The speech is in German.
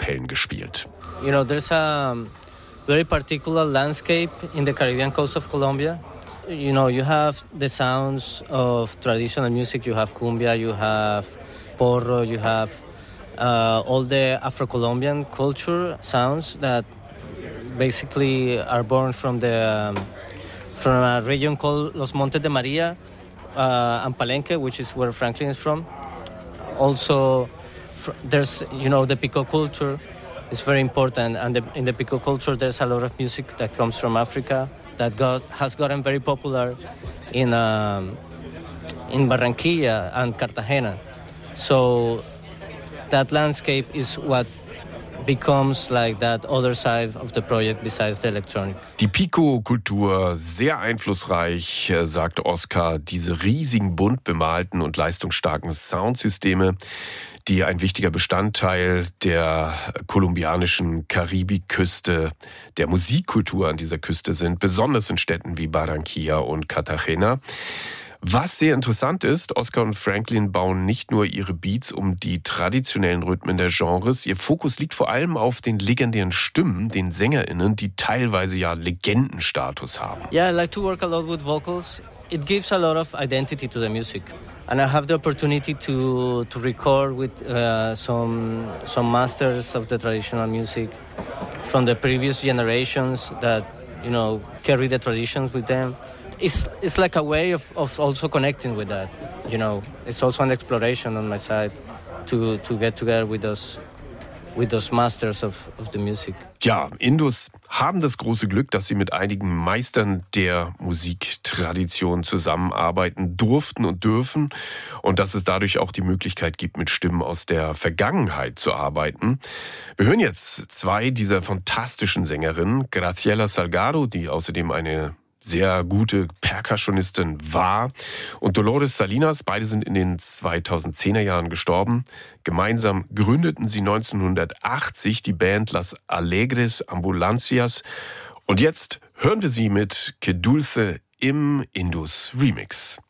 Hotels gespielt. You know, there's a very particular landscape in the Caribbean coast of Colombia. You know, you have the sounds of traditional music. You have cumbia, you have porro, you have all the Afro-Colombian culture sounds that basically are born from a region called Los Montes de Maria and Palenque, which is where Franklin is from. Also, there's, you know, the Pico culture is very important, and in the Pico culture there's a lot of music that comes from Africa that has gotten very popular in Barranquilla and Cartagena. So that landscape is what becomes like that other side of the project besides the electronic. Die Pico-Kultur, sehr einflussreich, sagt Oscar, diese riesigen, bunt bemalten und leistungsstarken Soundsysteme, die ein wichtiger Bestandteil der kolumbianischen Karibikküste, der Musikkultur an dieser Küste sind, besonders in Städten wie Barranquilla und Cartagena. Was sehr interessant ist, Oscar und Franklin bauen nicht nur ihre Beats um die traditionellen Rhythmen der Genres, ihr Fokus liegt vor allem auf den legendären Stimmen, den SängerInnen, die teilweise ja Legendenstatus haben. Yeah, I like to work a lot with vocals. It gives a lot of identity to the music. And I have the opportunity to record with some masters of the traditional music from the previous generations that, you know, carry the traditions with them. It's like a way of also connecting with that, you know. It's also an exploration on my side to get together with those masters of the music. Ja, Indus haben das große Glück, dass sie mit einigen Meistern der Musiktradition zusammenarbeiten durften und dürfen und dass es dadurch auch die Möglichkeit gibt, mit Stimmen aus der Vergangenheit zu arbeiten. Wir hören jetzt zwei dieser fantastischen Sängerinnen, Graciela Salgado, die außerdem eine sehr gute Percussionistin war, und Dolores Salinas. Beide sind in den 2010er Jahren gestorben. Gemeinsam gründeten sie 1980 die Band Las Alegres Ambulancias. Und jetzt hören wir sie mit Que Dulce im Indus Remix.